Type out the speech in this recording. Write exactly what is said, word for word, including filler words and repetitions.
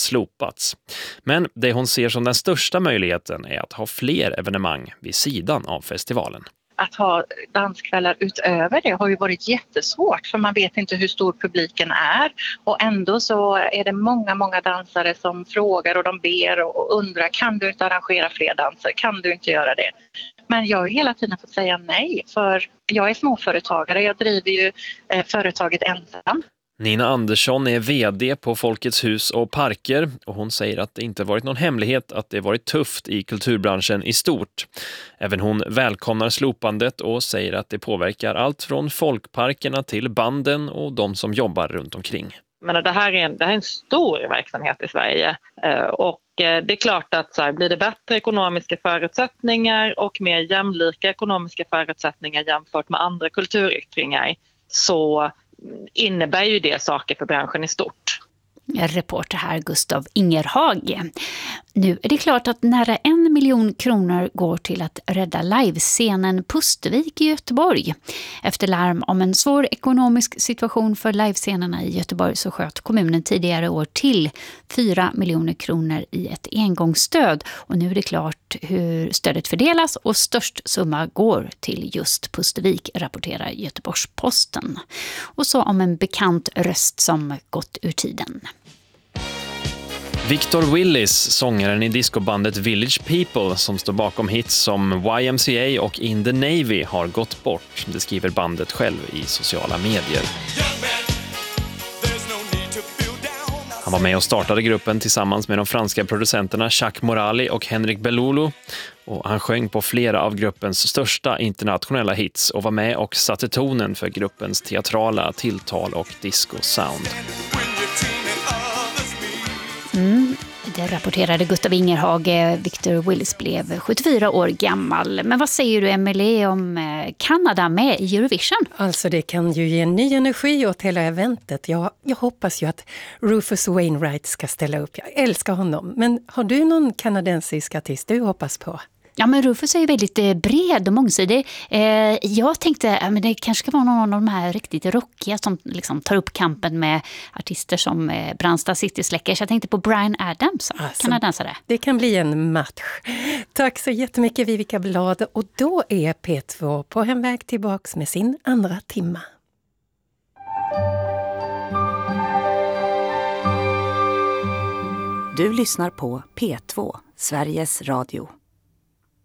slopats. Men det hon ser som den största möjligheten är att ha fler evenemang vid sidan av festivalen. Att ha danskvällar utöver det har ju varit jättesvårt, för man vet inte hur stor publiken är, och ändå så är det många, många dansare som frågar och de ber och undrar, kan du inte arrangera fler danser? Kan du inte göra det? Men jag har hela tiden fått säga nej, för jag är småföretagare, jag driver ju eh, företaget ensam. Nina Andersson är vd på Folkets hus och parker och hon säger att det inte varit någon hemlighet att det varit tufft i kulturbranschen i stort. Även hon välkomnar slopandet och säger att det påverkar allt från folkparkerna till banden och de som jobbar runt omkring. Men det här är en, det här är en stor verksamhet i Sverige och det är klart att så här, blir det bättre ekonomiska förutsättningar och mer jämlika ekonomiska förutsättningar jämfört med andra kulturyttringar, så innebär ju det saker för branschen i stort. Reporter här Gustav Ingerhage. Nu är det klart att nära en miljon kronor går till att rädda livescenen Pustervik i Göteborg. Efter larm om en svår ekonomisk situation för livescenerna i Göteborg så sköt kommunen tidigare år till fyra miljoner kronor i ett engångsstöd. Och nu är det klart hur stödet fördelas och störst summa går till just Pustervik, rapporterar Göteborgs-Posten. Och så om en bekant röst som gått ur tiden. Victor Willis, sångaren i discobandet Village People som står bakom hits som Y M C A och In the Navy, har gått bort. Det skriver bandet själv i sociala medier. Han var med och startade gruppen tillsammans med de franska producenterna Jacques Morali och Henrik Belolo. Och han sjöng på flera av gruppens största internationella hits och var med och satte tonen för gruppens teatrala tilltal och disco-sound. Mm, det rapporterade Gustav Ingerhage. Victor Willis blev sjuttiofyra år gammal. Men vad säger du, Emelie, om Kanada med i Eurovision? Alltså det kan ju ge ny energi åt hela eventet. Jag, jag hoppas ju att Rufus Wainwright ska ställa upp. Jag älskar honom. Men har du någon kanadensisk artist du hoppas på? Ja, men Rufus är ju väldigt bred och mångsidig. Eh, jag tänkte att eh, det kanske ska vara någon av de här riktigt rockiga som liksom tar upp kampen med artister som eh, Brandsta City Släckers. Jag tänkte på Bryan Adams, alltså, kanadensare. Det kan bli en match. Tack så jättemycket, Vivica Blad. Och då är P två på hemväg tillbaks med sin andra timma. Du lyssnar på P två, Sveriges Radio.